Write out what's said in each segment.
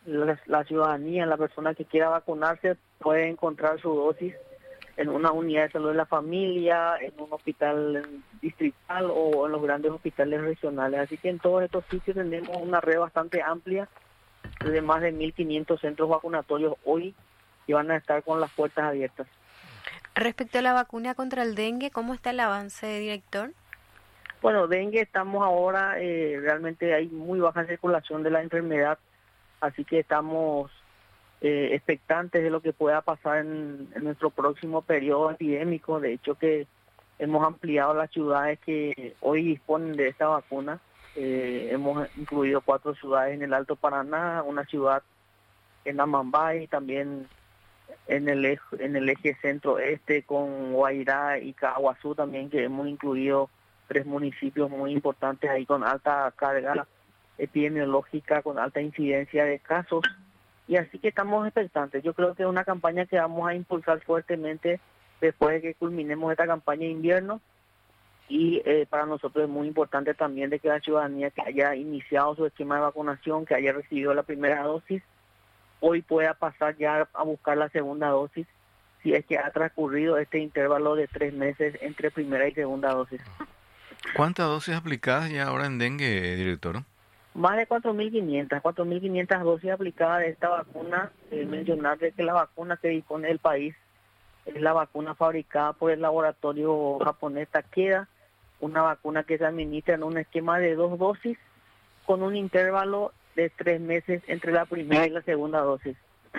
la ciudadanía, la persona que quiera vacunarse puede encontrar su dosis en una unidad de salud de la familia, en un hospital distrital o en los grandes hospitales regionales. Así que en todos estos sitios tenemos una red bastante amplia de más de 1.500 centros vacunatorios hoy que van a estar con las puertas abiertas. Respecto a la vacuna contra el dengue, ¿cómo está el avance, director? Bueno, dengue estamos ahora, realmente hay muy baja circulación de la enfermedad, así que estamos expectantes de lo que pueda pasar en nuestro próximo periodo epidémico. De hecho que hemos ampliado las ciudades que hoy disponen de esta vacuna. Hemos incluido 4 ciudades en el Alto Paraná, una ciudad en Amambay, también en el eje centro-este con Guairá y Caguazú también, que hemos incluido 3 municipios muy importantes ahí con alta carga epidemiológica, con alta incidencia de casos. Y así que estamos expectantes. Yo creo que es una campaña que vamos a impulsar fuertemente después de que culminemos esta campaña de invierno. Y para nosotros es muy importante también de que la ciudadanía que haya iniciado su esquema de vacunación, que haya recibido la primera dosis, hoy pueda pasar ya a buscar la segunda dosis, si es que ha transcurrido este intervalo de 3 meses entre primera y segunda dosis. ¿Cuántas dosis aplicadas ya ahora en dengue, director? Más de 4.500 dosis aplicadas de esta vacuna. Mencionar de que la vacuna que dispone el país es la vacuna fabricada por el laboratorio japonés Takeda, una vacuna que se administra en un esquema de 2 dosis con un intervalo de 3 meses entre la primera y la segunda dosis.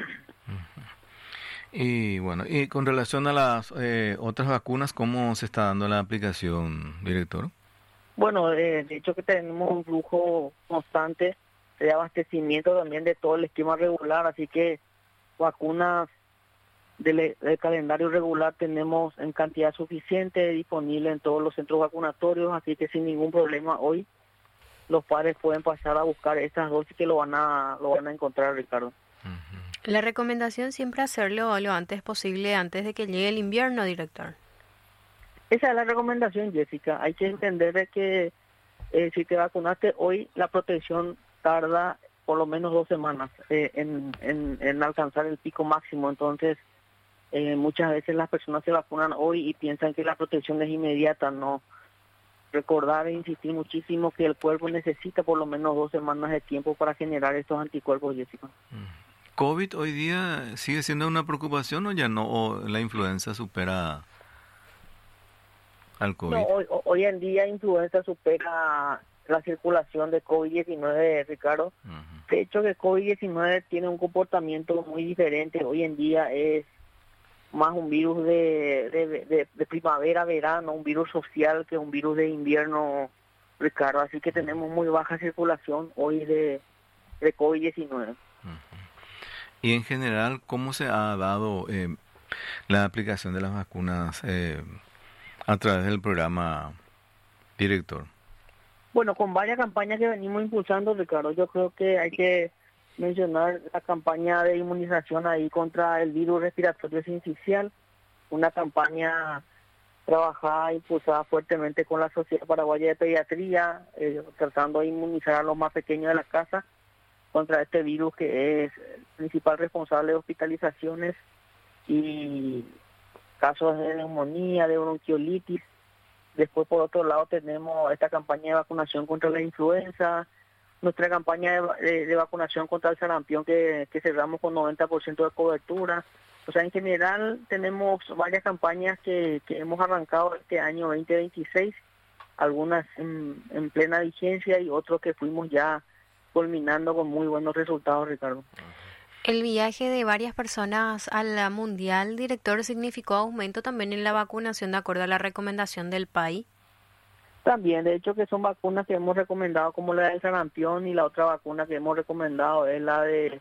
Y bueno, y con relación a las otras vacunas, ¿cómo se está dando la aplicación, director? Bueno, de hecho que tenemos un flujo constante de abastecimiento también de todo el esquema regular, así que vacunas del calendario regular tenemos en cantidad suficiente disponible en todos los centros vacunatorios, así que sin ningún problema hoy los padres pueden pasar a buscar estas dosis que lo van a encontrar, Ricardo. La recomendación siempre hacerlo lo antes posible, antes de que llegue el invierno, director. Esa es la recomendación, Jessica. Hay que entender de que si te vacunaste hoy, la protección tarda por lo menos 2 semanas en alcanzar el pico máximo. Entonces, muchas veces las personas se vacunan hoy y piensan que la protección es inmediata. No. Recordar e insistir muchísimo que el cuerpo necesita por lo menos 2 semanas de tiempo para generar estos anticuerpos, Jessica. ¿COVID hoy día sigue siendo una preocupación o ya no? ¿O la influenza supera al COVID? No, hoy en día influenza supera la circulación de COVID-19, Ricardo. De hecho que COVID-19 tiene un comportamiento muy diferente. Hoy en día es más un virus de primavera, verano, un virus social que un virus de invierno, Ricardo. Así que tenemos muy baja circulación hoy de COVID-19. Y en general, ¿cómo se ha dado la aplicación de las vacunas a través del programa, director? Bueno, con varias campañas que venimos impulsando, Ricardo, yo creo que hay que mencionar la campaña de inmunización ahí contra el virus respiratorio sincicial, una campaña trabajada e impulsada fuertemente con la Sociedad Paraguaya de Pediatría, tratando de inmunizar a los más pequeños de la casa contra este virus que es el principal responsable de hospitalizaciones y casos de neumonía, de bronquiolitis. Después, por otro lado, tenemos esta campaña de vacunación contra la influenza, nuestra campaña de vacunación contra el sarampión que cerramos con 90% de cobertura. O sea, en general tenemos varias campañas que hemos arrancado este año 2026, algunas en plena vigencia y otros que fuimos ya culminando con muy buenos resultados, Ricardo. El viaje de varias personas a la mundial, director, significó aumento también en la vacunación de acuerdo a la recomendación del país. También, de hecho, que son vacunas que hemos recomendado como la del sarampión y la otra vacuna que hemos recomendado es la de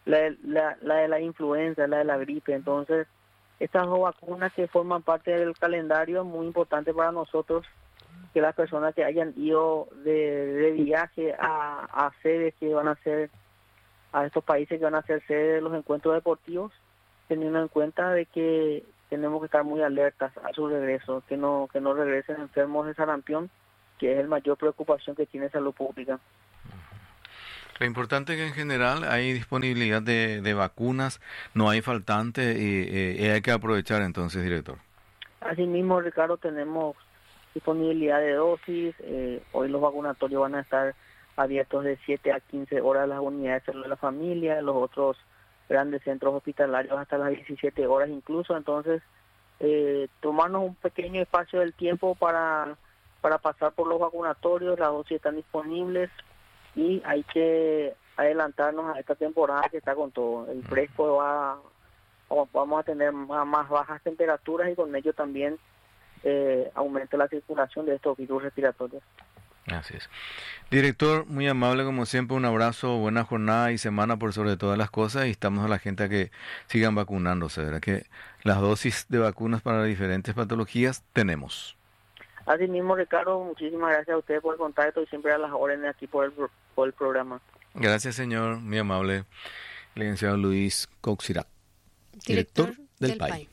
la influenza, la de la gripe. Entonces, estas 2 vacunas que forman parte del calendario, muy importante para nosotros que las personas que hayan ido de viaje a sedes que van a ser a estos países que van a ser sede de los encuentros deportivos, teniendo en cuenta de que tenemos que estar muy alertas a su regreso, que no regresen enfermos de sarampión, que es la mayor preocupación que tiene salud pública. Lo importante es que en general hay disponibilidad de vacunas, no hay faltante y hay que aprovechar entonces, director. Asimismo, Ricardo, tenemos disponibilidad de dosis. Hoy los vacunatorios van a estar abiertos de 7 a 15 horas las unidades de la familia, los otros grandes centros hospitalarios hasta las 17 horas incluso. Entonces, tomarnos un pequeño espacio del tiempo para pasar por los vacunatorios. Las dosis están disponibles y hay que adelantarnos a esta temporada que está con todo. El fresco vamos a tener más bajas temperaturas y con ello también aumenta la circulación de estos virus respiratorios. Así es. Director, muy amable como siempre, un abrazo, buena jornada y semana por sobre todas las cosas, y estamos a la gente a que sigan vacunándose, ¿verdad? Que las dosis de vacunas para diferentes patologías tenemos. Así mismo, Ricardo, muchísimas gracias a ustedes por el contacto y siempre a las órdenes aquí por el programa. Gracias, señor, muy amable. Licenciado Luis Coxirac, director del PAI.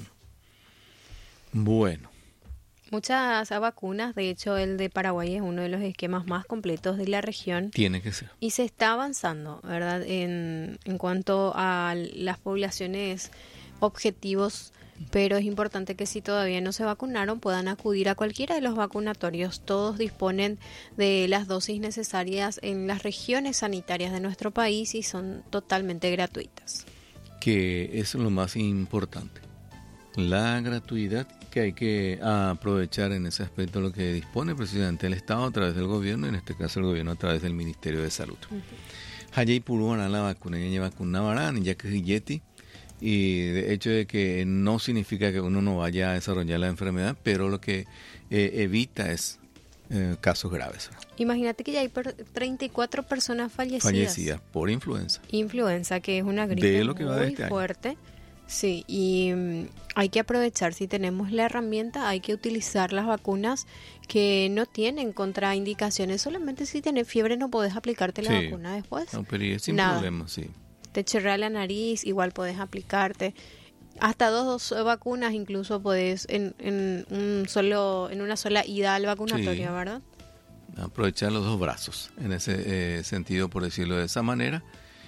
Bueno. Muchas vacunas, de hecho el de Paraguay es uno de los esquemas más completos de la región. Tiene que ser. Y se está avanzando, ¿verdad? En cuanto a las poblaciones objetivos, pero es importante que si todavía no se vacunaron puedan acudir a cualquiera de los vacunatorios. Todos disponen de las dosis necesarias en las regiones sanitarias de nuestro país y son totalmente gratuitas. Que es lo más importante, la gratuidad, que hay que aprovechar en ese aspecto lo que dispone precisamente el Estado a través del gobierno, en este caso el gobierno a través del Ministerio de Salud. Hayay Puruana la vacuna, ya vacunaban, ya que Yeti, y de hecho de que no significa que uno no vaya a desarrollar la enfermedad, pero lo que evita es casos graves. Imagínate que ya hay 34 personas fallecidas por influenza. Influenza, que es una gripe muy fuerte. Año. Sí, y hay que aprovechar, si tenemos la herramienta, hay que utilizar las vacunas que no tienen contraindicaciones. Solamente si tienes fiebre no podés aplicarte la vacuna después. No, pero sin problema, sí. Te chorrea la nariz, igual podés aplicarte. Hasta dos vacunas incluso podés en una sola ida al vacunatorio, ¿verdad? Aprovechar los dos brazos, en ese sentido, por decirlo de esa manera.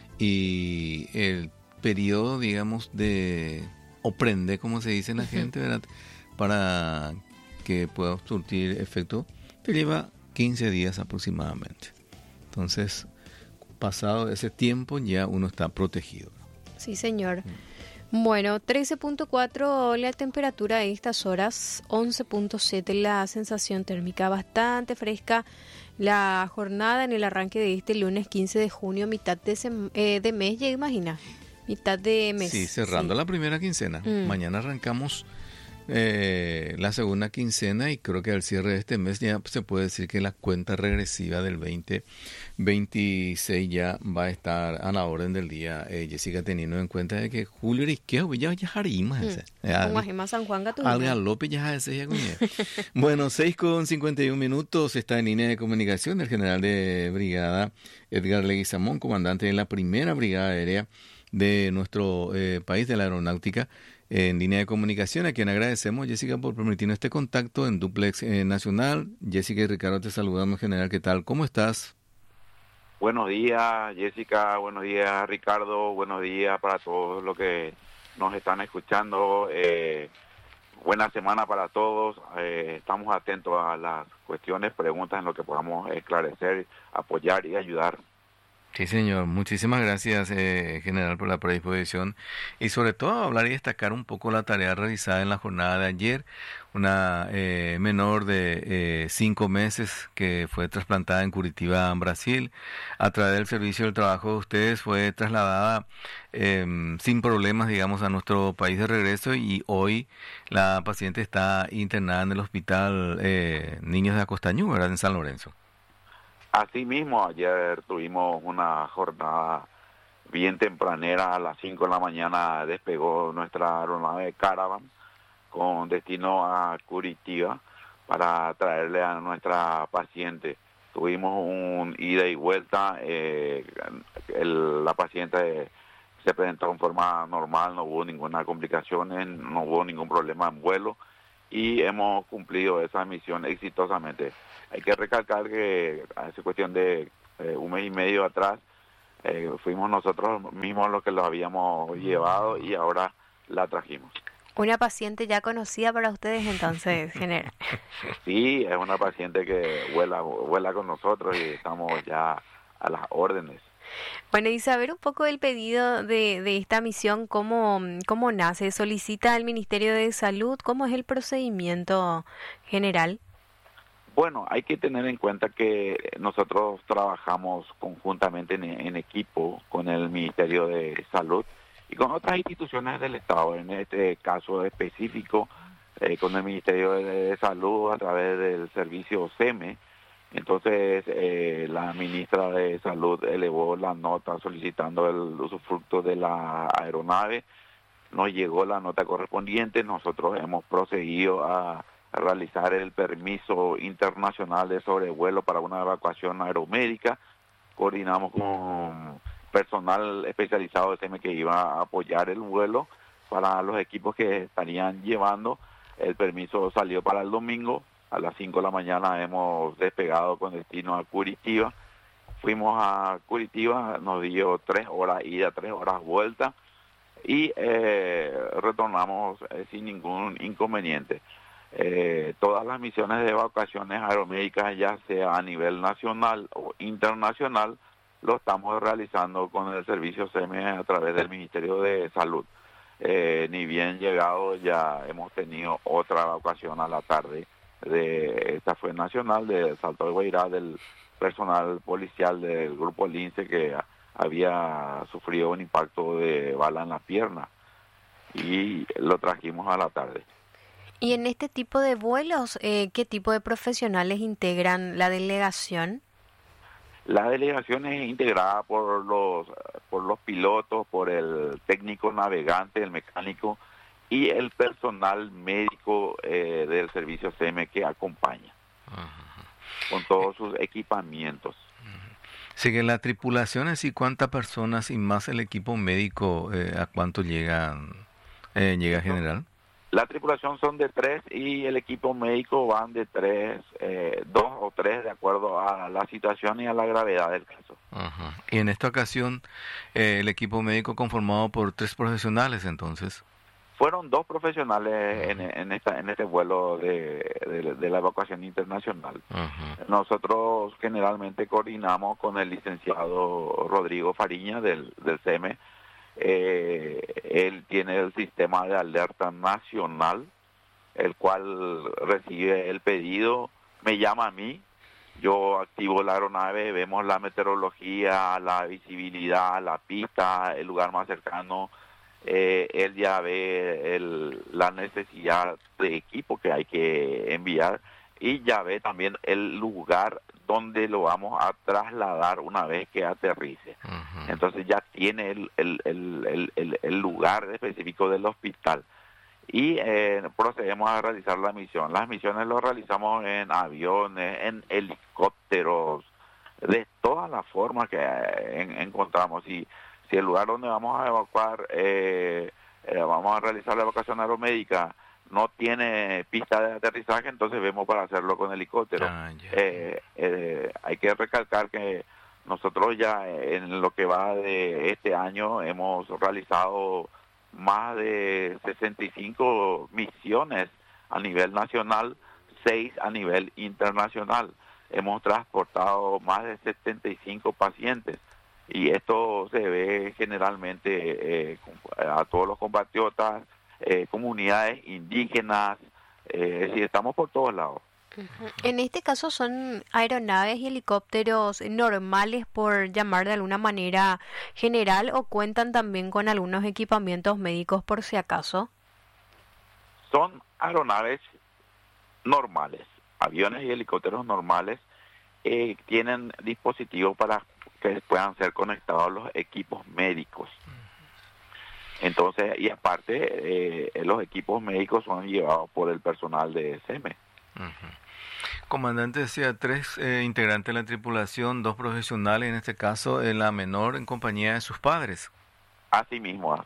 Y el periodo, digamos, o prende, como se dice en la gente, ¿verdad? Para que pueda surtir efecto, te lleva 15 días aproximadamente. Entonces, pasado ese tiempo, ya uno está protegido. Sí, señor. Bueno, 13.4 la temperatura a estas horas, 11.7 la sensación térmica, bastante fresca la jornada en el arranque de este lunes 15 de junio, mitad de mes, ya imagina. Mitad de mes. Sí, cerrando la primera quincena. Mañana arrancamos la segunda quincena y creo que al cierre de este mes ya se puede decir que la cuenta regresiva del 2026 ya va a estar a la orden del día. Jessica, teniendo en cuenta de que Julio Risqueo ya jarima San Juan Alga López ya Bueno, 6:51 minutos, está en línea de comunicación el general de brigada Edgar Leguizamón, comandante de la primera brigada aérea de nuestro país, de la aeronáutica, en línea de comunicación, a quien agradecemos, Jessica, por permitirnos este contacto en Duplex Nacional. Jessica y Ricardo, te saludamos, general, ¿qué tal? ¿Cómo estás? Buenos días, Jessica, buenos días, Ricardo, buenos días para todos los que nos están escuchando. Buena semana para todos, estamos atentos a las cuestiones, preguntas en lo que podamos esclarecer, apoyar y ayudar. Sí, señor. Muchísimas gracias, general, por la predisposición y sobre todo hablar y destacar un poco la tarea realizada en la jornada de ayer. Una menor de 5 meses que fue trasplantada en Curitiba, en Brasil. A través del servicio del trabajo de ustedes fue trasladada sin problemas, digamos, a nuestro país de regreso, y hoy la paciente está internada en el hospital Niños de Acostañú, ¿verdad?, en San Lorenzo. Asimismo, ayer tuvimos una jornada bien tempranera, a las 5 de la mañana despegó nuestra aeronave Caravan con destino a Curitiba para traerle a nuestra paciente. Tuvimos un ida y vuelta, la paciente se presentó en forma normal, no hubo ninguna complicación, no hubo ningún problema en vuelo y hemos cumplido esa misión exitosamente. Hay que recalcar que es cuestión de un mes y medio atrás, fuimos nosotros mismos los que lo habíamos llevado y ahora la trajimos. Una paciente ya conocida para ustedes entonces, general. Sí, es una paciente que vuela con nosotros y estamos ya a las órdenes. Bueno, y saber un poco el pedido de esta misión, cómo nace, solicita al Ministerio de Salud, cómo es el procedimiento general. Bueno, hay que tener en cuenta que nosotros trabajamos conjuntamente en equipo con el Ministerio de Salud y con otras instituciones del Estado, en este caso específico, con el Ministerio de Salud a través del servicio SEME. Entonces, la ministra de Salud elevó la nota solicitando el usufructo de la aeronave, nos llegó la nota correspondiente, nosotros hemos procedido a realizar el permiso internacional de sobrevuelo para una evacuación aeromédica, coordinamos con personal especializado de SEME que iba a apoyar el vuelo para los equipos que estarían llevando. El permiso salió para el domingo, a las 5 de la mañana hemos despegado con destino a Curitiba. Fuimos a Curitiba, nos dio 3 horas ida, 3 horas vuelta y retornamos sin ningún inconveniente. Todas las misiones de evacuaciones aeromédicas, ya sea a nivel nacional o internacional, lo estamos realizando con el servicio SEME a través del Ministerio de Salud. Ni bien llegado ya hemos tenido otra evacuación a la tarde, esta fue nacional, de Salto de Guairá, del personal policial del grupo Lince que había sufrido un impacto de bala en la pierna y lo trajimos a la tarde. Y en este tipo de vuelos, ¿qué tipo de profesionales integran la delegación? La delegación es integrada por los pilotos, por el técnico navegante, el mecánico y el personal médico del servicio SEME que acompaña con todos sus equipamientos. Sí, que la tripulación es y cuántas personas y más el equipo médico, ¿a cuánto llega general? La tripulación son de 3 y el equipo médico van de 3, 2 o 3 de acuerdo a la situación y a la gravedad del caso. Ajá. Y en esta ocasión el equipo médico conformado por 3 profesionales entonces. Fueron 2 profesionales en este vuelo de la evacuación internacional. Nosotros generalmente coordinamos con el licenciado Rodrigo Fariña del SEME. Él tiene el sistema de alerta nacional, el cual recibe el pedido, me llama a mí, yo activo la aeronave, vemos la meteorología, la visibilidad, la pista, el lugar más cercano. Él ya ve la necesidad de equipo que hay que enviar y ya ve también el lugar donde lo vamos a trasladar una vez que aterrice. Entonces ya tiene el lugar específico del hospital y procedemos a realizar la misión. Las misiones lo realizamos en aviones, en helicópteros, de todas las formas que encontramos. Si el lugar donde vamos a evacuar, vamos a realizar la evacuación aeromédica, no tiene pista de aterrizaje, entonces vemos para hacerlo con helicóptero. Hay que recalcar que nosotros ya en lo que va de este año hemos realizado más de 65 misiones a nivel nacional, 6 a nivel internacional. Hemos transportado más de 75 pacientes. Y esto se ve generalmente a todos los compatriotas, comunidades indígenas, es decir, estamos por todos lados. En este caso son aeronaves y helicópteros normales, por llamar de alguna manera general, o cuentan también con algunos equipamientos médicos por si acaso. Son aeronaves normales, aviones y helicópteros normales, tienen dispositivos para que puedan ser conectados los equipos médicos. Entonces, y aparte, los equipos médicos son llevados por el personal de SEME. Comandante, decía 3 integrantes de la tripulación, 2 profesionales, en este caso la menor en compañía de sus padres. Así mismo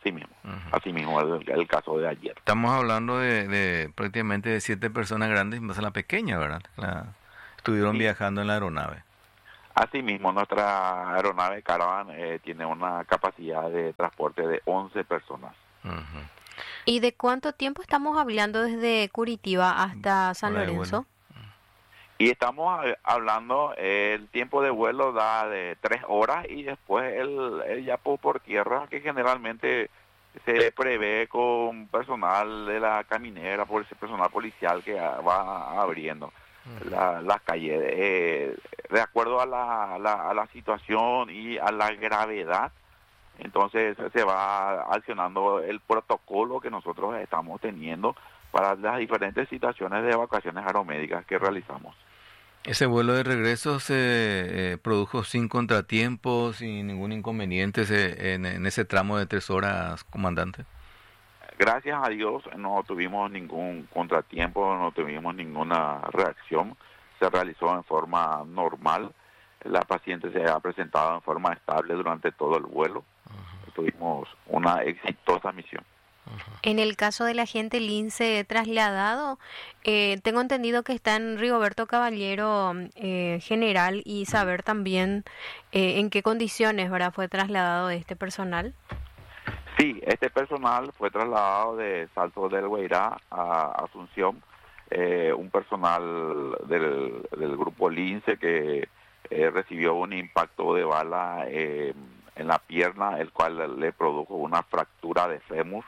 el caso de ayer. Estamos hablando de prácticamente de 7 personas grandes más la pequeña, ¿verdad? Estuvieron viajando en la aeronave. Asimismo, nuestra aeronave Caravan tiene una capacidad de transporte de 11 personas. Ujú. ¿Y de cuánto tiempo estamos hablando desde Curitiba hasta San Hora de Lorenzo? Y estamos hablando, el tiempo de vuelo da de 3 horas y después el yapo por tierra, que generalmente se prevé con personal de la caminera, por ese personal policial que va abriendo las calles. De acuerdo a la situación y a la gravedad, entonces se va accionando el protocolo que nosotros estamos teniendo para las diferentes situaciones de evacuaciones aeromédicas que realizamos. Ese vuelo de regreso se produjo sin contratiempos, sin ningún inconveniente en ese tramo de 3 horas, comandante. Gracias a Dios no tuvimos ningún contratiempo, no tuvimos ninguna reacción, se realizó en forma normal, la paciente se ha presentado en forma estable durante todo el vuelo, tuvimos una exitosa misión. En el caso del agente Lince trasladado, tengo entendido que está en Rigoberto Caballero general, y saber también en qué condiciones, ¿verdad?, fue trasladado este personal. Sí, este personal fue trasladado de Salto del Guairá a Asunción, un personal del grupo Lince que recibió un impacto de bala en la pierna, el cual le produjo una fractura de fémur.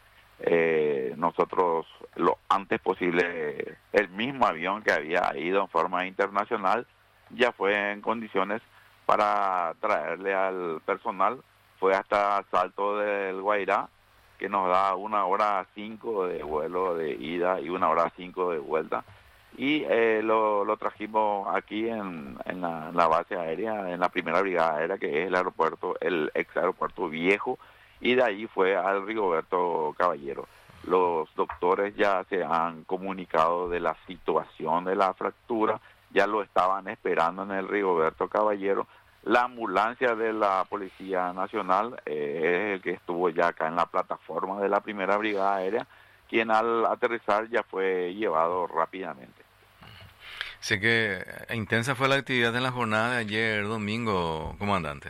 Nosotros lo antes posible, el mismo avión que había ido en forma internacional ya fue en condiciones para traerle al personal, fue hasta Salto del Guairá, que nos da 1 hora 5 de vuelo de ida y 1 hora 5 de vuelta, y lo trajimos aquí en la base aérea, en la primera brigada aérea, que es el ex aeropuerto viejo, y de ahí fue al Rigoberto Caballero. Los doctores ya se han comunicado de la situación de la fractura, ya lo estaban esperando en el Rigoberto Caballero. La ambulancia de la Policía Nacional es el que estuvo ya acá en la plataforma de la primera brigada aérea, quien al aterrizar ya fue llevado rápidamente. Sé que intensa fue la actividad en la jornada de ayer domingo, comandante.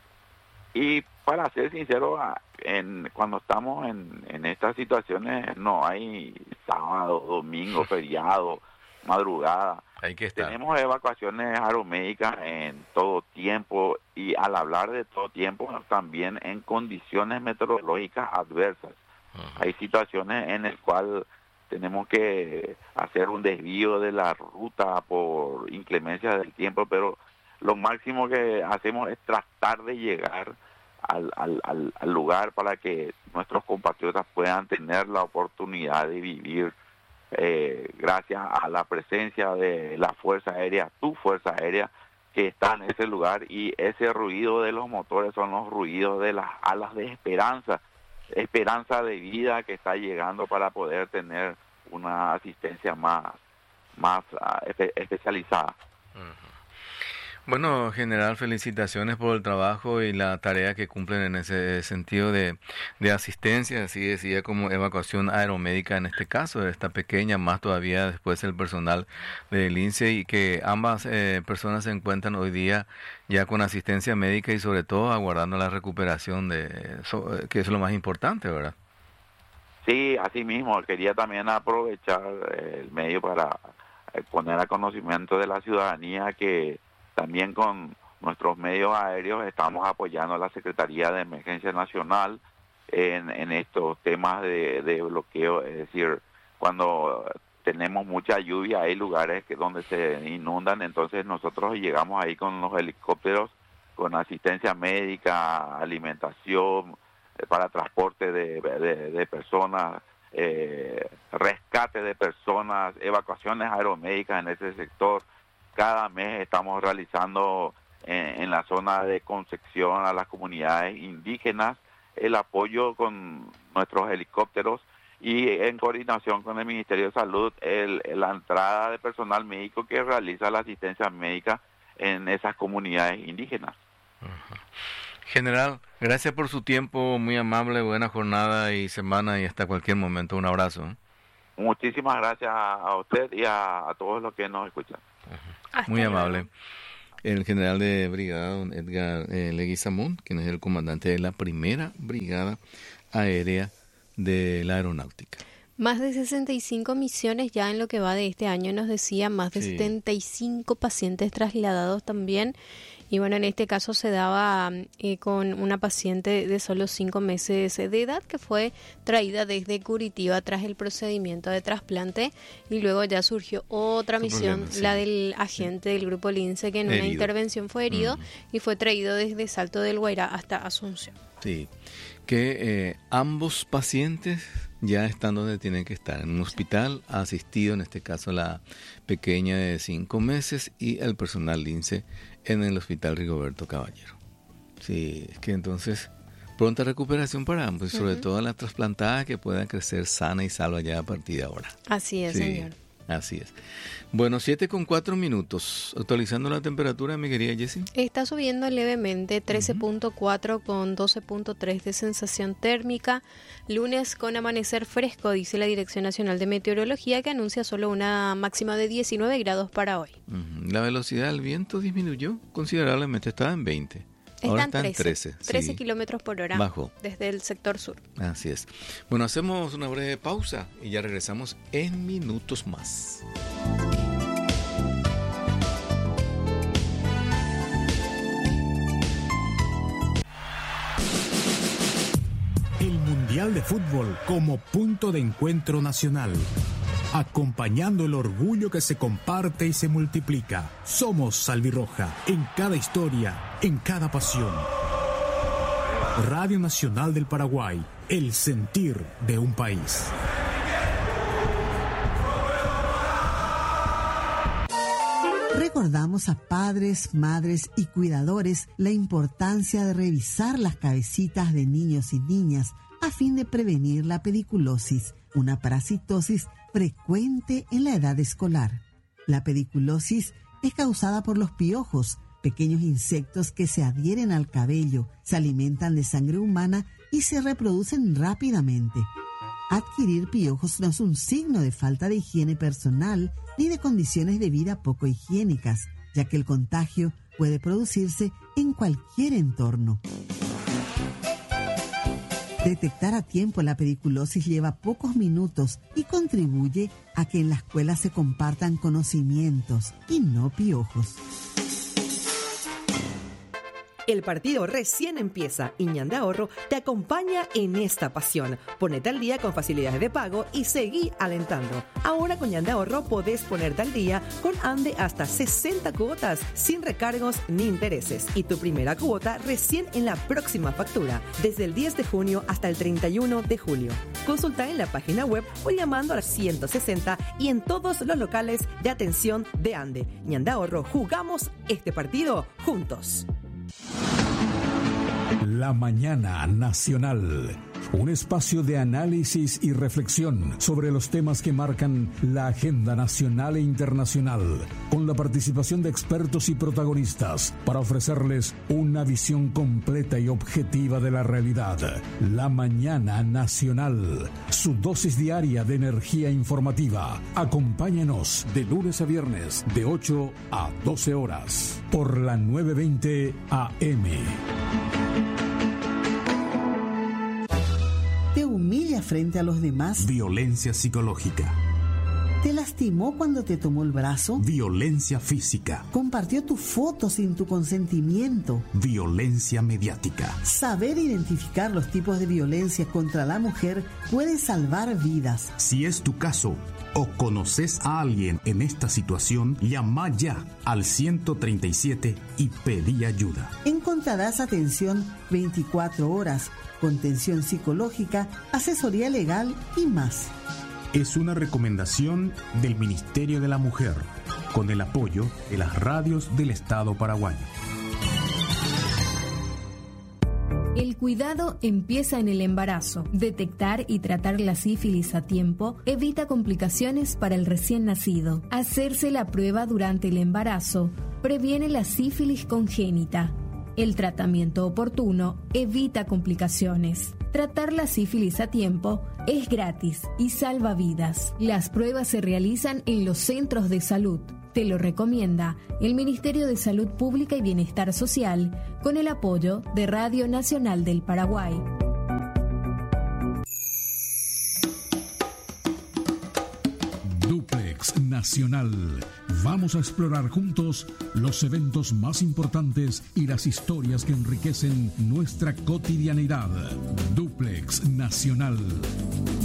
Y para ser sincero, cuando estamos en estas situaciones no hay sábado, domingo, feriado, madrugada. Hay que estar. Tenemos evacuaciones aeromédicas en todo tiempo, y al hablar de todo tiempo, también en condiciones meteorológicas adversas. Hay situaciones en las cuales tenemos que hacer un desvío de la ruta por inclemencia del tiempo, pero lo máximo que hacemos es tratar de llegar al lugar para que nuestros compatriotas puedan tener la oportunidad de vivir gracias a la presencia de la Fuerza Aérea, tu Fuerza Aérea, que está en ese lugar, y ese ruido de los motores son los ruidos de las alas de esperanza de vida que está llegando para poder tener una asistencia más especializada. Bueno, general, felicitaciones por el trabajo y la tarea que cumplen en ese sentido de asistencia, así decía, como evacuación aeromédica en este caso, esta pequeña, más todavía después el personal del INSE, y que ambas personas se encuentran hoy día ya con asistencia médica y sobre todo aguardando la recuperación que es lo más importante, ¿verdad? Sí, así mismo, quería también aprovechar el medio para poner a conocimiento de la ciudadanía que también con nuestros medios aéreos estamos apoyando a la Secretaría de Emergencia Nacional en estos temas de bloqueo. Es decir, cuando tenemos mucha lluvia hay lugares donde se inundan, entonces nosotros llegamos ahí con los helicópteros con asistencia médica, alimentación, para transporte de personas, rescate de personas, evacuaciones aeromédicas en ese sector. Cada mes estamos realizando en la zona de Concepción a las comunidades indígenas el apoyo con nuestros helicópteros, y en coordinación con el Ministerio de Salud la entrada de personal médico que realiza la asistencia médica en esas comunidades indígenas. General, gracias por su tiempo, muy amable, buena jornada y semana, y hasta cualquier momento. Un abrazo. Muchísimas gracias a usted y a todos los que nos escuchan. Muy amable. el general de brigada, don Edgar Leguizamón, quien es el comandante de la primera brigada aérea de la aeronáutica. Más de 65 misiones ya en lo que va de este año, nos decía, más de 75 pacientes trasladados también. Y bueno, en este caso se daba con una paciente de solo 5 meses de edad que fue traída desde Curitiba tras el procedimiento de trasplante, y luego ya surgió otra misión, la del agente del grupo Lince, que en una intervención fue herido y fue traído desde Salto del Guairá hasta Asunción. Sí, que ambos pacientes ya están donde tienen que estar, en un hospital asistido, en este caso la pequeña de 5 meses y el personal Lince en el hospital Rigoberto Caballero. Sí, es que entonces pronta recuperación para ambos, y sobre todo las trasplantadas, que puedan crecer sana y salva ya a partir de ahora. Así es, señor. Así es. Bueno, 7:04. Actualizando la temperatura, mi querida Jessie. Está subiendo levemente, 13.4 con 12.3 de sensación térmica. Lunes con amanecer fresco, dice la Dirección Nacional de Meteorología, que anuncia solo una máxima de 19 grados para hoy. La velocidad del viento disminuyó considerablemente, estaba en 20. Ahora está en 13 kilómetros por hora. Bajó desde el sector sur. Así es. Bueno, hacemos una breve pausa y ya regresamos en minutos más. El Mundial de Fútbol como punto de encuentro nacional. Acompañando el orgullo que se comparte y se multiplica. Somos Albirroja, en cada historia, en cada pasión. Radio Nacional del Paraguay, el sentir de un país. Recordamos a padres, madres y cuidadores la importancia de revisar las cabecitas de niños y niñas a fin de prevenir la pediculosis, una parasitosis frecuente en la edad escolar. La pediculosis es causada por los piojos, pequeños insectos que se adhieren al cabello, se alimentan de sangre humana y se reproducen rápidamente. Adquirir piojos no es un signo de falta de higiene personal ni de condiciones de vida poco higiénicas, ya que el contagio puede producirse en cualquier entorno. Detectar a tiempo la pediculosis lleva pocos minutos y contribuye a que en la escuela se compartan conocimientos y no piojos. El partido recién empieza y Ñande Ahorro te acompaña en esta pasión. Ponete al día con facilidades de pago y seguí alentando. Ahora con Ñande Ahorro podés ponerte al día con Ande hasta 60 cuotas sin recargos ni intereses. Y tu primera cuota recién en la próxima factura, desde el 10 de junio hasta el 31 de julio. Consulta en la página web o llamando al 160 y en todos los locales de atención de Ande. Ñande Ahorro, jugamos este partido juntos. La Mañana Nacional, un espacio de análisis y reflexión sobre los temas que marcan la agenda nacional e internacional, con la participación de expertos y protagonistas para ofrecerles una visión completa y objetiva de la realidad. La Mañana Nacional, su dosis diaria de energía informativa. Acompáñenos de lunes a viernes de 8 a 12 horas por la 920 AM. ¿Te humilla frente a los demás? Violencia psicológica. ¿Te lastimó cuando te tomó el brazo? Violencia física. ¿Compartió tu foto sin tu consentimiento? Violencia mediática. Saber identificar los tipos de violencia contra la mujer puede salvar vidas. Si es tu caso o conoces a alguien en esta situación, llama ya al 137 y pedí ayuda. Encontrarás atención 24 horas, contención psicológica, asesoría legal y más. Es una recomendación del Ministerio de la Mujer, con el apoyo de las radios del Estado paraguayo. El cuidado empieza en el embarazo. Detectar y tratar la sífilis a tiempo evita complicaciones para el recién nacido. Hacerse la prueba durante el embarazo previene la sífilis congénita. El tratamiento oportuno evita complicaciones. Tratar la sífilis a tiempo es gratis y salva vidas. Las pruebas se realizan en los centros de salud. Te lo recomienda el Ministerio de Salud Pública y Bienestar Social con el apoyo de Radio Nacional del Paraguay. Duplex Nacional. Vamos a explorar juntos los eventos más importantes y las historias que enriquecen nuestra cotidianidad. Duplex Nacional.